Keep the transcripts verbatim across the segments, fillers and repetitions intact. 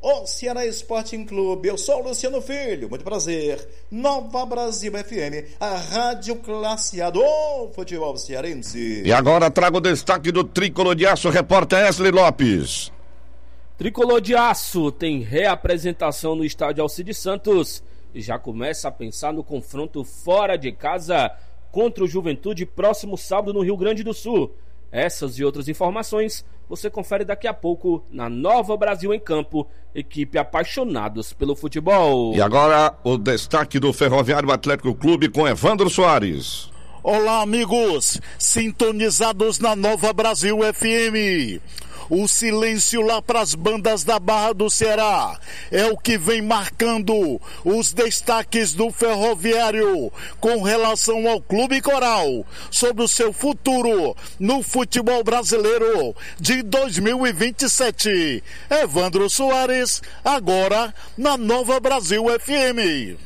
o Ceará Sporting Clube. Eu sou o Luciano Filho, muito prazer. Nova Brasil F M, a rádio classe A do futebol cearense. E agora trago o destaque do Tricolor de Aço, repórter Wesley Lopes. Tricolor de Aço tem reapresentação no estádio Alcides Santos e já começa a pensar no confronto fora de casa contra o Juventude próximo sábado no Rio Grande do Sul. Essas e outras informações você confere daqui a pouco na Nova Brasil em Campo, equipe apaixonados pelo futebol. E agora o destaque do Ferroviário Atlético Clube com Evandro Soares. Olá, amigos, sintonizados na Nova Brasil F M. O silêncio lá para as bandas da Barra do Ceará é o que vem marcando os destaques do Ferroviário com relação ao Clube Coral sobre o seu futuro no futebol brasileiro de dois mil e vinte e sete. Evandro Soares, agora na Nova Brasil F M.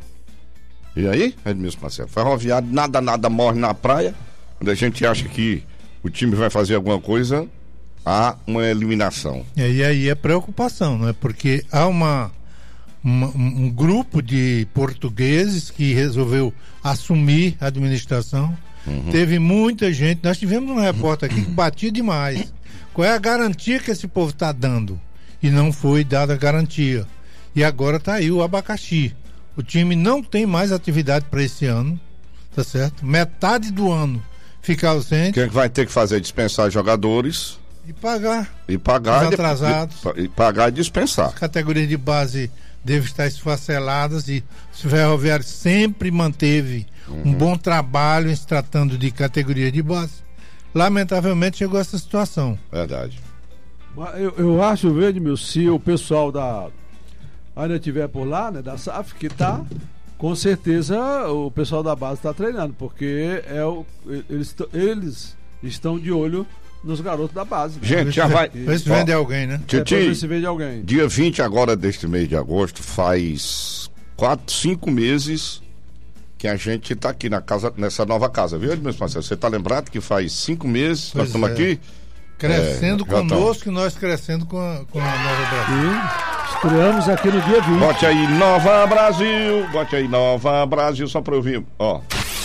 E aí, Edmilson Marcelo, Ferroviário nada, nada morre na praia. Quando a gente acha que o time vai fazer alguma coisa, há uma eliminação. É, e aí é preocupação, não é? Porque há uma, uma, um grupo de portugueses que resolveu assumir a administração. Uhum. Teve muita gente, nós tivemos um repórter aqui que batia demais. Qual é a garantia que esse povo está dando? E não foi dada a garantia. E agora está aí o abacaxi. O time não tem mais atividade para esse ano, tá certo? Metade do ano fica ausente. Quem vai ter que fazer? Dispensar jogadores. E pagar. E pagar. Os atrasados. E, e pagar e dispensar. As categorias de base devem estar esfaceladas e o Ferroviário sempre manteve uhum. um bom trabalho em se tratando de categoria de base. Lamentavelmente chegou a essa situação. Verdade. Eu, eu acho, Edmilson, se o pessoal da ainda estiver por lá, né, da S A F, que tá, com certeza o pessoal da base está treinando, porque é o, eles, eles estão de olho nos garotos da base. Né? Gente, já vai. Vê se vende alguém, né? Titi, é, se vende alguém. Dia vinte agora deste mês de agosto, faz quatro, cinco meses que a gente tá aqui na casa, nessa nova casa, viu, Edmilson Marcelo? Você tá lembrado que faz cinco meses que nós estamos é. aqui? Crescendo é, conosco e nós crescendo com a, com a Nova Brasil. Estreamos aqui no dia vinte. Bote aí Nova Brasil, bote aí Nova Brasil, só pra eu ouvir, ó.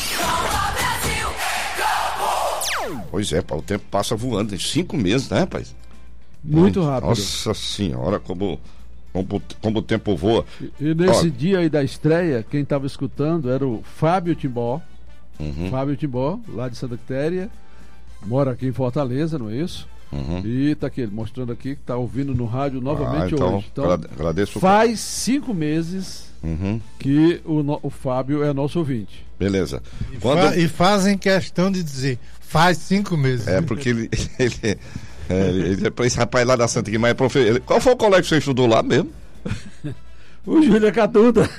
Pois é, o tempo passa voando, tem cinco meses, né, rapaz? Muito rápido. Nossa senhora, como, como, como o tempo voa. E, e nesse ó, dia aí da estreia, quem estava escutando era o Fábio Timbó. Uhum. Fábio Timbó, lá de Santa Quitéria, mora aqui em Fortaleza, não é isso? Uhum. E tá aqui, ele mostrando aqui que tá ouvindo no rádio novamente ah, então, hoje. Então, agradeço. Faz cinco meses uhum. que o, o Fábio é nosso ouvinte. Beleza. E, Quando... fa- e fazem questão de dizer, faz cinco meses. É, porque ele, ele, é, ele é pra esse rapaz lá da Santa Guimarães, profe... qual foi o colégio que você estudou lá mesmo? O Júlia Catuda.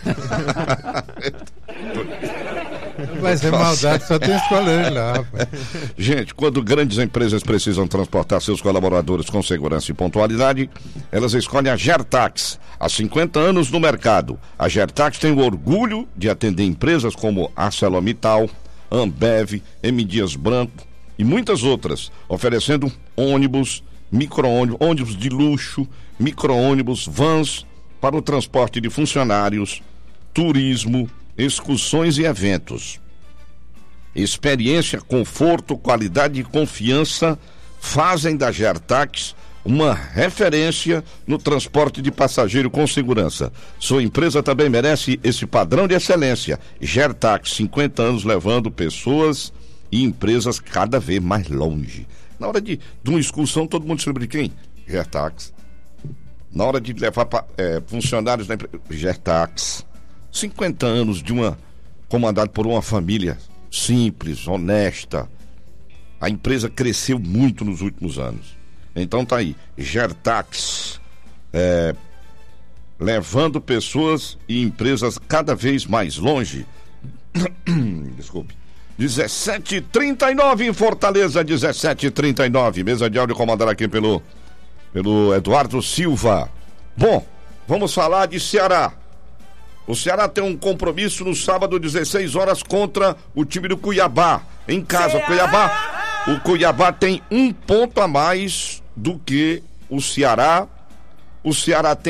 Vai ser maldade, só tem escolher lá, rapaz. Gente, quando grandes empresas precisam transportar seus colaboradores com segurança e pontualidade, elas escolhem a Gertax. Há cinquenta anos no mercado, a Gertax tem o orgulho de atender empresas como ArcelorMittal, Ambev, M. Dias Branco e muitas outras, oferecendo ônibus, micro-ônibus, ônibus de luxo, micro-ônibus, vans para o transporte de funcionários, turismo, excursões e eventos. Experiência, conforto, qualidade e confiança fazem da Gertax uma referência no transporte de passageiro com segurança. Sua empresa também merece esse padrão de excelência. Gertax, cinquenta anos levando pessoas e empresas cada vez mais longe. Na hora de, de uma excursão, todo mundo se lembra de quem? Gertax. Na hora de levar é, funcionários da empresa, Gertax. cinquenta anos de uma comandado por uma família simples, honesta. A empresa cresceu muito nos últimos anos. Então tá aí, Gertax, é, levando pessoas e empresas cada vez mais longe. Desculpe. dezessete e trinta e nove em Fortaleza, dezessete e trinta e nove. Mesa de áudio comandada aqui pelo, pelo Eduardo Silva. Bom, vamos falar de Ceará. O Ceará tem um compromisso no sábado, dezesseis horas, contra o time do Cuiabá. Em casa, Ceará! Cuiabá. O Cuiabá tem um ponto a mais do que o Ceará. O Ceará tem